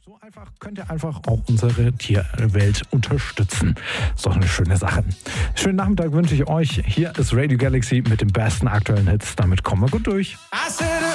So einfach könnt ihr einfach auch unsere Tierwelt unterstützen. Ist doch eine schöne Sache. Schönen Nachmittag wünsche ich euch. Hier ist Radio Galaxy mit den besten aktuellen Hits. Damit kommen wir gut durch.